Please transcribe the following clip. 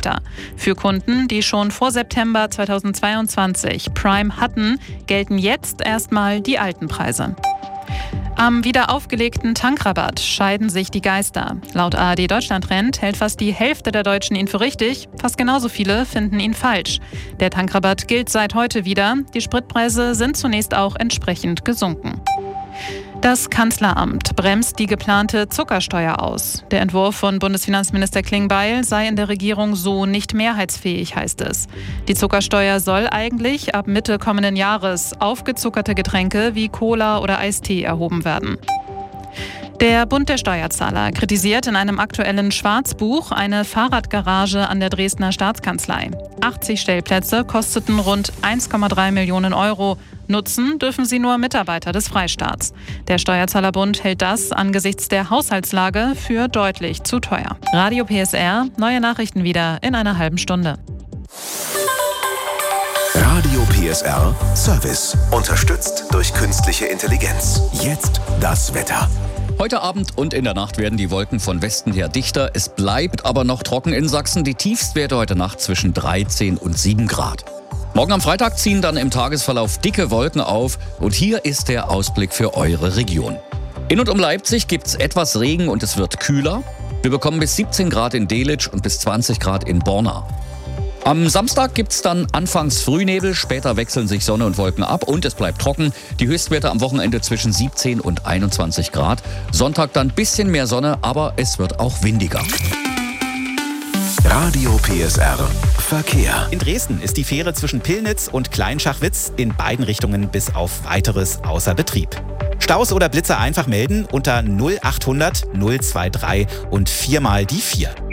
schlechter. Für Kunden, die schon vor September 2022 Prime hatten, gelten jetzt erstmal die alten Preise. Am wieder aufgelegten Tankrabatt scheiden sich die Geister. Laut ARD Deutschland-Trend hält fast die Hälfte der Deutschen ihn für richtig, fast genauso viele finden ihn falsch. Der Tankrabatt gilt seit heute wieder. Die Spritpreise sind zunächst auch entsprechend gesunken. Das Kanzleramt bremst die geplante Zuckersteuer aus. Der Entwurf von Bundesfinanzminister Klingbeil sei in der Regierung so nicht mehrheitsfähig, heißt es. Die Zuckersteuer soll eigentlich ab Mitte kommenden Jahres auf gezuckerte Getränke wie Cola oder Eistee erhoben werden. Der Bund der Steuerzahler kritisiert in einem aktuellen Schwarzbuch eine Fahrradgarage an der Dresdner Staatskanzlei. 80 Stellplätze kosteten rund 1,3 Millionen Euro. Nutzen dürfen sie nur Mitarbeiter des Freistaats. Der Steuerzahlerbund hält das angesichts der Haushaltslage für deutlich zu teuer. Radio PSR, neue Nachrichten wieder in einer halben Stunde. Radio PSR Service. Unterstützt durch künstliche Intelligenz. Jetzt das Wetter. Heute Abend und in der Nacht werden die Wolken von Westen her dichter. Es bleibt aber noch trocken in Sachsen. Die Tiefstwerte heute Nacht zwischen 13 und 7 Grad. Morgen am Freitag ziehen dann im Tagesverlauf dicke Wolken auf. Und hier ist der Ausblick für eure Region. In und um Leipzig gibt's etwas Regen und es wird kühler. Wir bekommen bis 17 Grad in Delitzsch und bis 20 Grad in Borna. Am Samstag gibt's dann anfangs Frühnebel, später wechseln sich Sonne und Wolken ab und es bleibt trocken. Die Höchstwerte am Wochenende zwischen 17 und 21 Grad. Sonntag dann ein bisschen mehr Sonne, aber es wird auch windiger. Radio PSR Verkehr. In Dresden ist die Fähre zwischen Pillnitz und Kleinschachwitz in beiden Richtungen bis auf Weiteres außer Betrieb. Staus oder Blitzer einfach melden unter 0800 023 und 4 mal die 4.